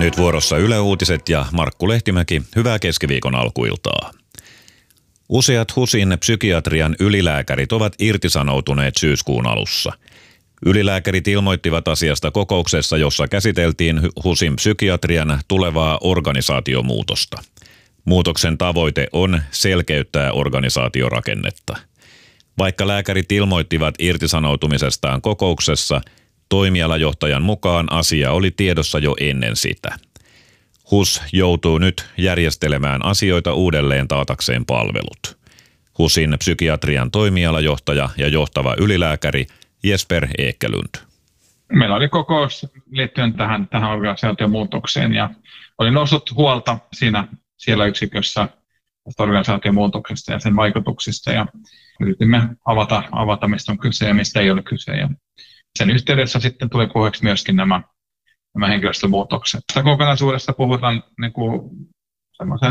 Nyt vuorossa Yle Uutiset ja Markku Lehtimäki. Hyvää keskiviikon alkuiltaa. Useat HUSin psykiatrian ylilääkärit ovat irtisanoutuneet syyskuun alussa. Ylilääkärit ilmoittivat asiasta kokouksessa, jossa käsiteltiin HUSin psykiatrian tulevaa organisaatiomuutosta. Muutoksen tavoite on selkeyttää organisaatiorakennetta. Vaikka lääkärit ilmoittivat irtisanoutumisestaan kokouksessa, toimialajohtajan mukaan asia oli tiedossa jo ennen sitä. HUS joutuu nyt järjestelemään asioita uudelleen taatakseen palvelut. HUSin psykiatrian toimialajohtaja ja johtava ylilääkäri Jesper Ekelund. Meillä oli kokous liittyen tähän organisaatiomuutokseen ja oli noussut huolta siellä yksikössä tästä organisaatiomuutoksesta ja sen vaikutuksista ja yritimme avata mistä on kyse ja mistä ei ole kyse. Ja sen yhteydessä sitten tuli puheeksi myöskin nämä henkilöstömuutokset. Tästä kokonaisuudesta puhutaan semmoisen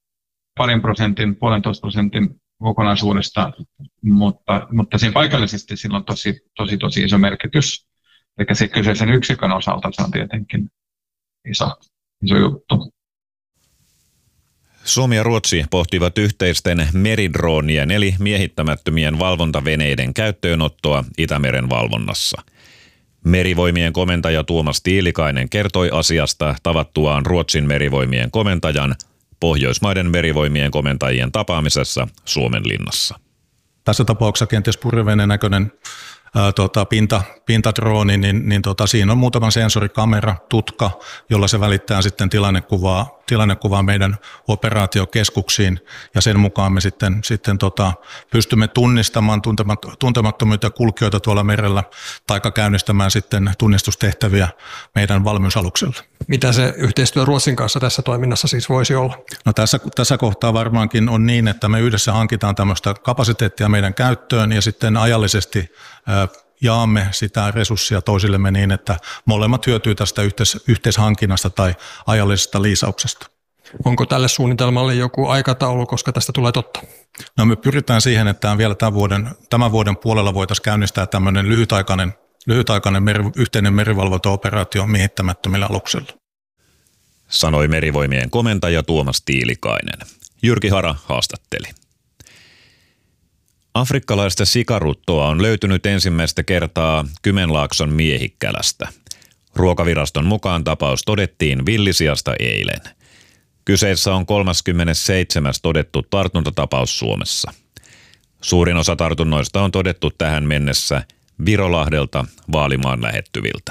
2%, 1,5% kokonaisuudesta, mutta siinä paikallisesti sillä on tosi iso merkitys. Eli se kyseisen yksikön osalta se on tietenkin iso juttu. Suomi ja Ruotsi pohtivat yhteisten meridroonien eli miehittämättömien valvontaveneiden käyttöönottoa Itämeren valvonnassa. Merivoimien komentaja Tuomas Tiilikainen kertoi asiasta tavattuaan Ruotsin merivoimien komentajan Pohjoismaiden merivoimien komentajien tapaamisessa Suomenlinnassa. Tässä tapauksessa kenties purjeveneen näköinen pintadrooni, niin siinä on muutaman sensorikamera, tutka, jolla se välittää sitten tilannekuvaa meidän operaatiokeskuksiin ja sen mukaan me sitten pystymme tunnistamaan tuntemattomia kulkijoita tuolla merellä tai käynnistämään sitten tunnistustehtäviä meidän valmiusaluksella. Mitä se yhteistyö Ruotsin kanssa tässä toiminnassa siis voisi olla? No tässä kohtaa varmaankin on niin, että me yhdessä hankitaan tämmöistä kapasiteettia meidän käyttöön ja sitten ajallisesti jaamme sitä resurssia toisillemme niin, että molemmat hyötyy tästä yhteishankinnasta tai ajallisesta liisauksesta. Onko tälle suunnitelmalle joku aikataulu, koska tästä tulee totta? No me pyritään siihen, että vielä tämän vuoden puolella voitaisiin käynnistää tämmöinen lyhytaikainen yhteinen merivalvontaoperaatio miehittämättömillä aluksilla. Sanoi merivoimien komentaja Tuomas Tiilikainen. Jyrki Hara haastatteli. Afrikkalaista sikaruttoa on löytynyt ensimmäistä kertaa Kymenlaakson Miehikkälästä. Ruokaviraston mukaan tapaus todettiin villisiasta eilen. Kyseessä on 37. todettu tartuntatapaus Suomessa. Suurin osa tartunnoista on todettu tähän mennessä Virolahdelta Vaalimaan lähettyviltä.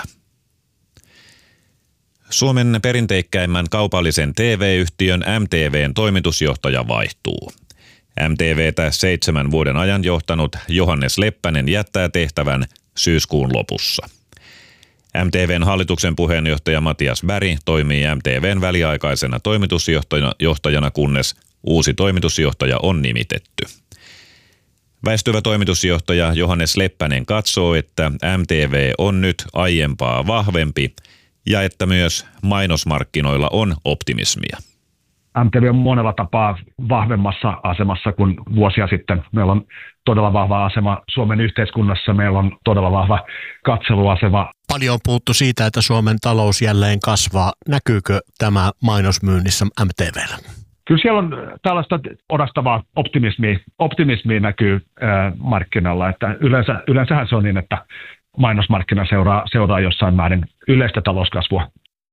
Suomen perinteikkäimmän kaupallisen TV-yhtiön MTV:n toimitusjohtaja vaihtuu. MTV:tä 7 vuoden ajan johtanut Johannes Leppänen jättää tehtävän syyskuun lopussa. MTV:n hallituksen puheenjohtaja Matias Berg toimii MTV:n väliaikaisena toimitusjohtajana, kunnes uusi toimitusjohtaja on nimitetty. Väistyvä toimitusjohtaja Johannes Leppänen katsoo, että MTV on nyt aiempaa vahvempi ja että myös mainosmarkkinoilla on optimismia. MTV on monella tapaa vahvemmassa asemassa kuin vuosia sitten. Meillä on todella vahva asema Suomen yhteiskunnassa, meillä on todella vahva katseluasema. Paljon on puhuttu siitä, että Suomen talous jälleen kasvaa. Näkyykö tämä mainosmyynnissä MTV:llä? Kyllä siellä on tällaista orastavaa optimismia näkyy markkinoilla. Että yleensähän se on niin, että mainosmarkkina seuraa jossain määrin yleistä talouskasvua.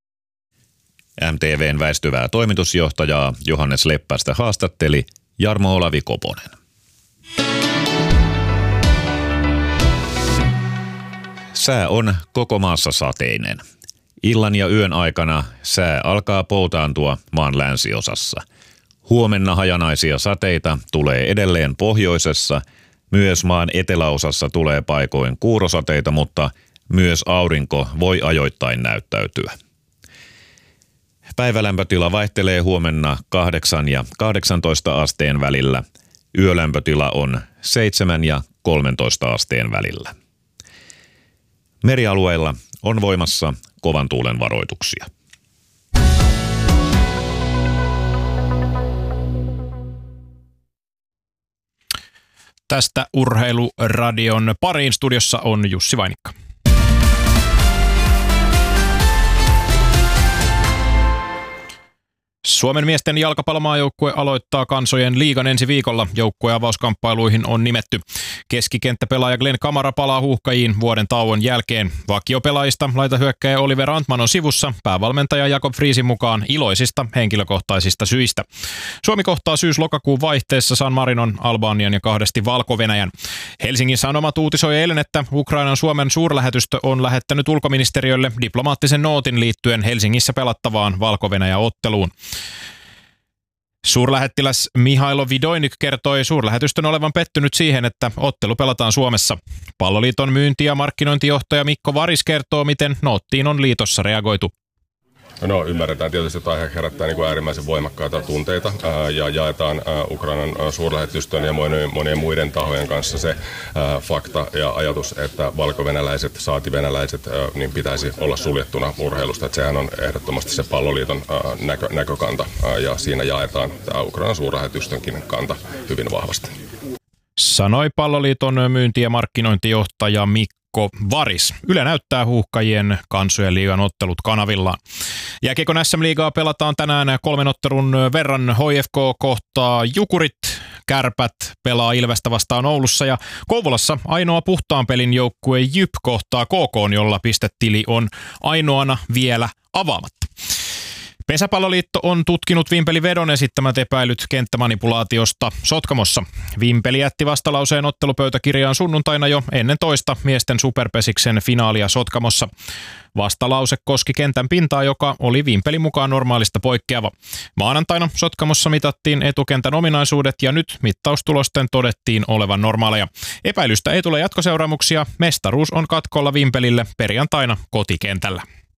MTV:n väistyvää toimitusjohtajaa Johannes Leppästä haastatteli Jarmo Olavi Koponen. Sää on koko maassa sateinen. Illan ja yön aikana sää alkaa poutaantua maan länsiosassa. Huomenna hajanaisia sateita tulee edelleen pohjoisessa. Myös maan eteläosassa tulee paikoin kuurosateita, mutta myös aurinko voi ajoittain näyttäytyä. Päivälämpötila vaihtelee huomenna 8 ja 18 asteen välillä. Yölämpötila on 7 ja 13 asteen välillä. Merialueilla on voimassa kovan tuulen varoituksia. Tästä Urheiluradion pariin studiossa on Jussi Vainikka. Suomen miesten jalkapallomaajoukkue aloittaa kansojen liigan ensi viikolla. Joukkueen avauskamppailuihin on nimetty. Keskikenttäpelaaja Glenn Kamara palaa Huuhkajiin vuoden tauon jälkeen. Vakiopelaajista laitahyökkäjä Oliver Antman on sivussa, päävalmentaja Jakob Friesin mukaan iloisista henkilökohtaisista syistä. Suomi kohtaa syys-lokakuun vaihteessa San Marinon, Albanian ja kahdesti Valko-Venäjän. Helsingin Sanomat uutisoi eilen, että Ukrainan Suomen suurlähetystö on lähettänyt ulkoministeriölle diplomaattisen nootin liittyen Helsingissä pelattavaan Valko-Venäjä-otteluun. Suurlähettiläs Mihailo Vidoinik kertoi suurlähetystön olevan pettynyt siihen, että ottelu pelataan Suomessa. Palloliiton myynti- ja markkinointijohtaja Mikko Varis kertoo, miten noottiin on liitossa reagoitu. No, ymmärretään tietysti, että aihe herättää äärimmäisen voimakkaita tunteita ja jaetaan Ukrainan suurlähetystön ja monien muiden tahojen kanssa se fakta ja ajatus, että valko-venäläiset, saati venäläiset, niin pitäisi olla suljettuna urheilusta. Että sehän on ehdottomasti se Palloliiton näkökanta ja siinä jaetaan tämä Ukrainan suurlähetystönkin kanta hyvin vahvasti. Sanoi Palloliiton myynti- ja markkinointijohtaja Mikko Varis. Yle näyttää Huuhkajien kansojen liigan ottelut kanavillaan. Jääkiekon SM-liigaa pelataan tänään 3 ottelun verran. HFK kohtaa Jukurit, Kärpät pelaa Ilvestä vastaan Oulussa ja Kouvolassa ainoa puhtaan pelin joukkue JYP kohtaa KK, jolla pistetili on ainoana vielä avaamatta. Pesäpalloliitto on tutkinut Vimpeli Vedon esittämät epäilyt kenttämanipulaatiosta Sotkamossa. Vimpeli jätti vastalauseen ottelupöytäkirjaan sunnuntaina jo ennen toista miesten superpesiksen finaalia Sotkamossa. Vastalause koski kentän pintaa, joka oli Vimpelin mukaan normaalista poikkeava. Maanantaina Sotkamossa mitattiin etukentän ominaisuudet ja nyt mittaustulosten todettiin olevan normaaleja. Epäilystä ei tule jatkoseuraamuksia. Mestaruus on katkolla Vimpelille perjantaina kotikentällä.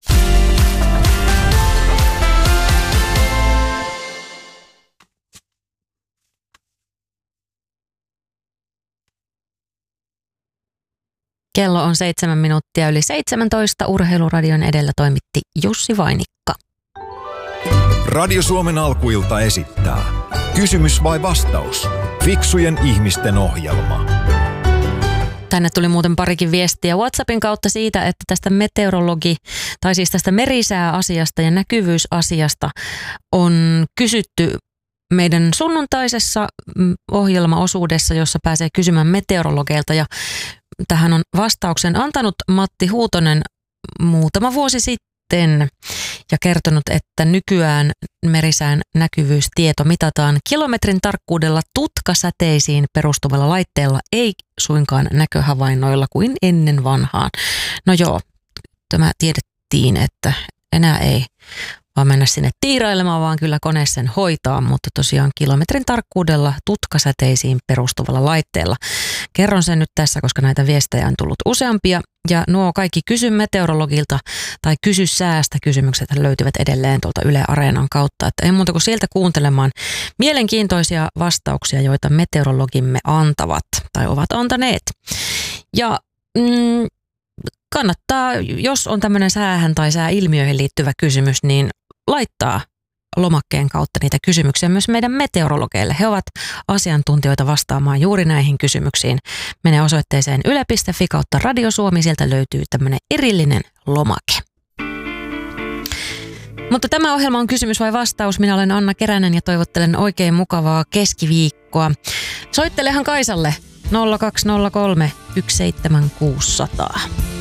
Kello on 7 minuuttia yli 17. Urheiluradion edellä toimitti Jussi Vainikka. Radio Suomen alkuilta esittää Kysymys vai vastaus? Fiksujen ihmisten ohjelma. Tänne tuli muuten parikin viestiä WhatsAppin kautta siitä, että tästä tästä merisääasiasta ja näkyvyysasiasta on kysytty meidän sunnuntaisessa ohjelmaosuudessa, jossa pääsee kysymään meteorologeilta, ja tähän on vastauksen antanut Matti Huutonen muutama vuosi sitten ja kertonut, että nykyään merisään näkyvyystieto mitataan kilometrin tarkkuudella tutkasäteisiin perustuvalla laitteella, ei suinkaan näköhavainnoilla kuin ennen vanhaan. No joo, tämä tiedettiin, että enää ei vaan mennä sinne tiirailemaan, vaan kyllä kone sen hoitaa, mutta tosiaan kilometrin tarkkuudella tutkasäteisiin perustuvalla laitteella. Kerron sen nyt tässä, koska näitä viestejä on tullut useampia, ja nuo kaikki kysy meteorologilta tai kysy säästä kysymykset löytyvät edelleen tuolta Yle Areenan kautta, että ei muuta kuin sieltä kuuntelemaan mielenkiintoisia vastauksia, joita meteorologimme antavat tai ovat antaneet. Ja kannattaa, jos on tämmöinen säähän tai sääilmiöihin liittyvä kysymys, niin laittaa lomakkeen kautta niitä kysymyksiä myös meidän meteorologeille. He ovat asiantuntijoita vastaamaan juuri näihin kysymyksiin. Mene osoitteeseen yle.fi/Radio Suomi, sieltä löytyy tämmöinen erillinen lomake. Mutta tämä ohjelma on kysymys vai vastaus. Minä olen Anna Keränen ja toivottelen oikein mukavaa keskiviikkoa. Soittelehan Kaisalle 0203 17600.